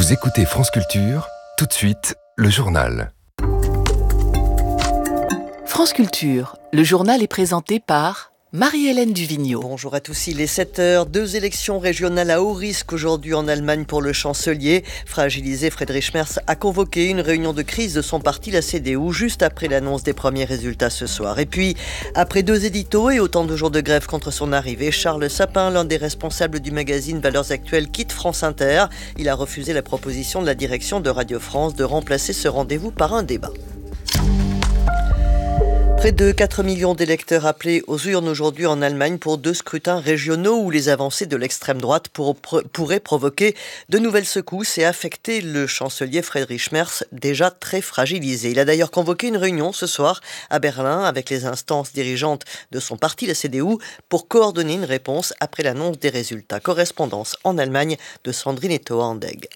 Vous écoutez France Culture, tout de suite, le journal. France Culture, le journal est présenté par Marie-Hélène Duvigneau. Bonjour à tous, il est 7h. 2 élections régionales à haut risque aujourd'hui en Allemagne pour le chancelier. Fragilisé, Friedrich Merz a convoqué une réunion de crise de son parti, la CDU, juste après l'annonce des premiers résultats ce soir. Et puis, après 2 éditos et autant de jours de grève contre son arrivée, Charles Sapin, l'un des responsables du magazine Valeurs Actuelles, quitte France Inter. Il a refusé la proposition de la direction de Radio France de remplacer ce rendez-vous par un débat. Près de 4 millions d'électeurs appelés aux urnes aujourd'hui en Allemagne pour 2 scrutins régionaux où les avancées de l'extrême droite pourraient provoquer de nouvelles secousses et affecter le chancelier Friedrich Merz, déjà très fragilisé. Il a d'ailleurs convoqué une réunion ce soir à Berlin avec les instances dirigeantes de son parti, la CDU, pour coordonner une réponse après l'annonce des résultats. Correspondance en Allemagne de Sandrine Etoa-Andeg.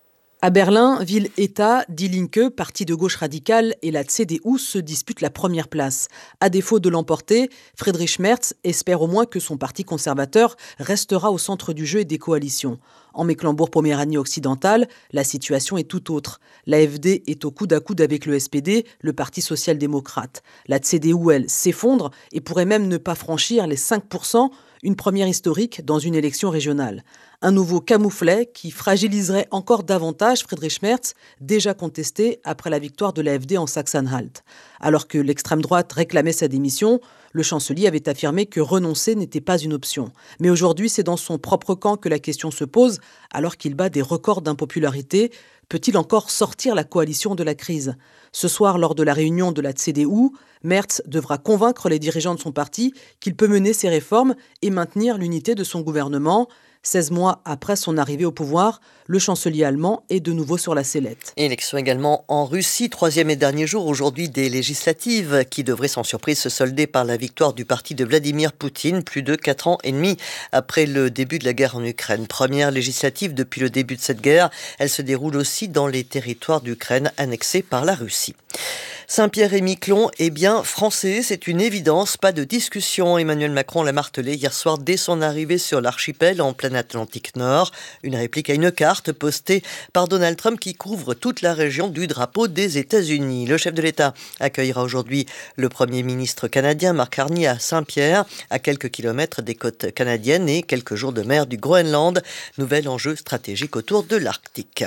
À Berlin, ville-État, Die Linke, parti de gauche radicale, et la CDU se disputent la première place. À défaut de l'emporter, Friedrich Merz espère au moins que son parti conservateur restera au centre du jeu et des coalitions. En Mecklembourg-Poméranie occidentale, la situation est tout autre. L'AfD est au coude à coude avec le SPD, le parti social-démocrate. La CDU, elle, s'effondre et pourrait même ne pas franchir les 5%, une première historique dans une élection régionale. Un nouveau camouflet qui fragiliserait encore davantage Friedrich Merz, déjà contesté après la victoire de l'AfD en Saxe-Anhalt. Alors que l'extrême droite réclamait sa démission, le chancelier avait affirmé que renoncer n'était pas une option. Mais aujourd'hui, c'est dans son propre camp que la question se pose, alors qu'il bat des records d'impopularité. Peut-il encore sortir la coalition de la crise ? Ce soir, lors de la réunion de la CDU, Merz devra convaincre les dirigeants de son parti qu'il peut mener ses réformes et maintenir l'unité de son gouvernement. 16 mois après son arrivée au pouvoir, le chancelier allemand est de nouveau sur la sellette. Élection également en Russie, 3e et dernier jour aujourd'hui des législatives qui devraient sans surprise se solder par la victoire du parti de Vladimir Poutine, plus de 4 ans et demi après le début de la guerre en Ukraine. Première législative depuis le début de cette guerre, elle se déroule aussi dans les territoires d'Ukraine annexés par la Russie. Saint-Pierre-et-Miquelon est bien français, c'est une évidence, pas de discussion. Emmanuel Macron l'a martelé hier soir dès son arrivée sur l'archipel en plein Atlantique Nord. Une réplique à une carte postée par Donald Trump qui couvre toute la région du drapeau des États-Unis. Le chef de l'État accueillera aujourd'hui le Premier ministre canadien Mark Carney à Saint-Pierre, à quelques kilomètres des côtes canadiennes et quelques jours de mer du Groenland. Nouvel enjeu stratégique autour de l'Arctique.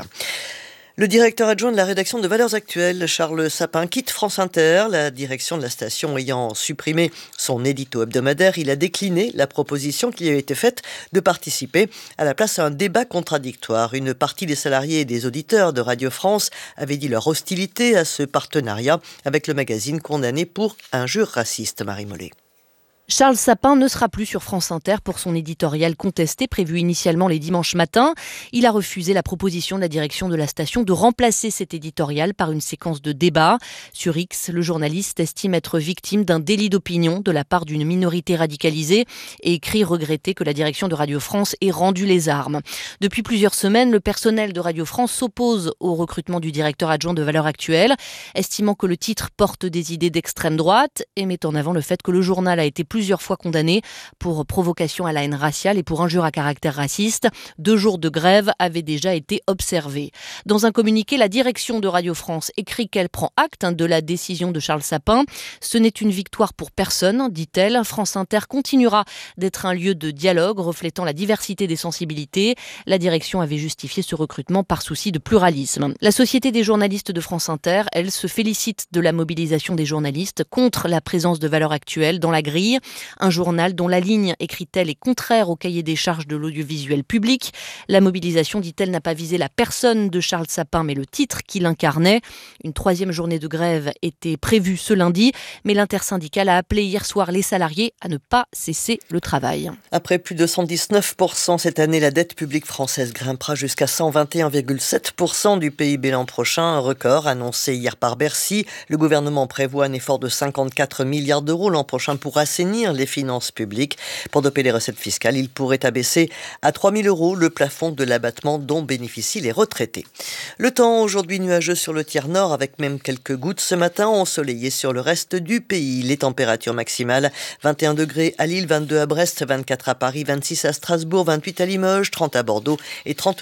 Le directeur adjoint de la rédaction de Valeurs Actuelles, Charles Sapin, quitte France Inter. La direction de la station ayant supprimé son édito hebdomadaire, il a décliné la proposition qui lui a été faite de participer à la place à un débat contradictoire. Une partie des salariés et des auditeurs de Radio France avaient dit leur hostilité à ce partenariat avec le magazine condamné pour injures racistes. Marie Mollet. Charles Sapin ne sera plus sur France Inter pour son éditorial contesté prévu initialement les dimanches matins. Il a refusé la proposition de la direction de la station de remplacer cet éditorial par une séquence de débats. Sur X, le journaliste estime être victime d'un délit d'opinion de la part d'une minorité radicalisée et écrit regretter que la direction de Radio France ait rendu les armes. Depuis plusieurs semaines, le personnel de Radio France s'oppose au recrutement du directeur adjoint de Valeurs Actuelles, estimant que le titre porte des idées d'extrême droite et met en avant le fait que le journal a été plusieurs fois condamné pour provocation à la haine raciale et pour injure à caractère raciste. 2 jours de grève avaient déjà été observés. Dans un communiqué, la direction de Radio France écrit qu'elle prend acte de la décision de Charles Sapin. Ce n'est une victoire pour personne, dit-elle. France Inter continuera d'être un lieu de dialogue reflétant la diversité des sensibilités. La direction avait justifié ce recrutement par souci de pluralisme. La Société des journalistes de France Inter, elle, se félicite de la mobilisation des journalistes contre la présence de Valeurs Actuelles dans la grille. Un journal dont la ligne, écrit-elle, est contraire au cahier des charges de l'audiovisuel public. La mobilisation, dit-elle, n'a pas visé la personne de Charles Sapin, mais le titre qu'il incarnait. Une 3e journée de grève était prévue ce lundi, mais l'intersyndicale a appelé hier soir les salariés à ne pas cesser le travail. Après plus de 119% cette année, la dette publique française grimpera jusqu'à 121,7% du PIB l'an prochain, un record annoncé hier par Bercy. Le gouvernement prévoit un effort de 54 milliards d'euros l'an prochain pour assainir les finances publiques. Pour doper les recettes fiscales, il pourrait abaisser à 3 000 € le plafond de l'abattement dont bénéficient les retraités. Le temps aujourd'hui nuageux sur le tiers nord avec même quelques gouttes ce matin, ensoleillé sur le reste du pays. Les températures maximales 21 degrés à Lille, 22 à Brest, 24 à Paris, 26 à Strasbourg, 28 à Limoges, 30 à Bordeaux et 30